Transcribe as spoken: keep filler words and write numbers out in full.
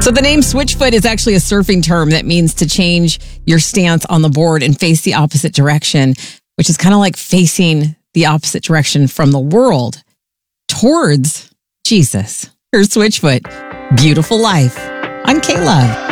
So the name Switchfoot is actually a surfing term that means to change your stance on the board and face the opposite direction, which is kind of like facing the opposite direction from the world towards Jesus. Here's Switchfoot. Beautiful Life on K-Love.